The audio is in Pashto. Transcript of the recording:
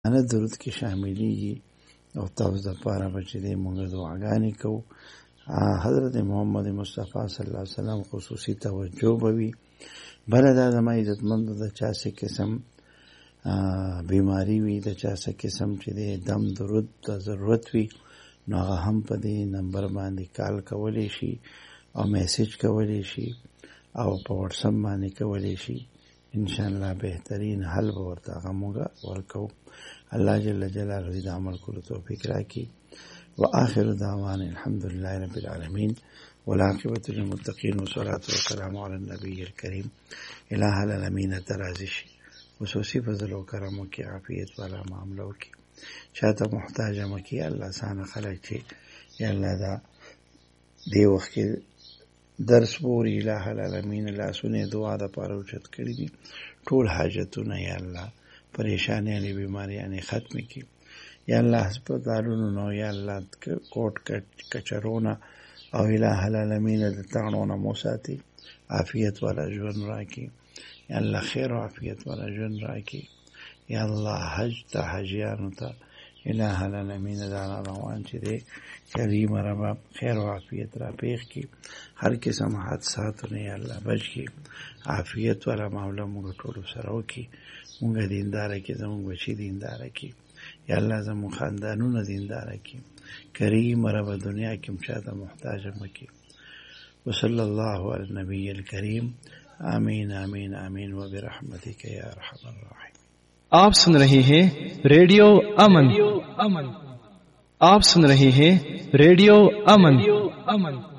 نه درود کې شاملېږي او تاسو د پاره به چې دی مونږ دعاګانې کوو. حضرت محمد مصطفی صلی الله علیه وسلم خصوصي توجه به وي. بله دا زما عزتمندو د چا څه قسم بیماری وي، د چا څه قسم چې دی دم درود ته ضرورت وي، نو هغه هم په دې نمبر باندې کال کولی شي او میسیج کولی شي او په واتساپ باندې کولی شي. انشاءالله بهترین حل به ورته هغه موږ ورکوو. الله جل جلاله دې د عمل کولو توفیق راکړي. وآخر دعوانا الحمد لله رب العالمين والعاقبة للمتقين والصلاة والسلام على النبي الكريم. الہ العالمین ترازی شي، خصوصي فضل و کرم وکړي، عافیت والا معامله وکړي، چاته محتاج مکړي. الله سانه خلک چې یا الله دا دې وخت کې درس پورې الہ العالمین لاسونه دعا د پاره اوچت کړي دي، ټول حاجتونه یا الله پریشانیانې بیماریانې ختم کړي. یا الله هسپتالونو نو یا الله کوټ کچرونه او الہ العالمین د تاڼونه مو ساتي، عافیت والا ژوند راکړي. یا الله خیر او عافیت والا ژوند راکړي. یا الله حج ته حاجیانو ته الہ العالمین دا روان چې دی کریم ربا خیر او عافیت را پیښ کړي. هر قسم حادثاتونه یا الله بچ کړي. عافیت والا معامله موږ ټولو سره وکړي. موږ دینداره کړي، زموږ بچي دینداره کړي. یا الله زموږ خاندانونه دینداره کړي. کریم ربا دنیا کې مچاته محتاج مکړي. وصلی الله علی النبی الکریم. آمین آمین آمین وبرحمتک یا ارحم الراحمین. आप सुन रहे हैं रेडियो अमन। आप सुन रहे हैं रेडियो अमन।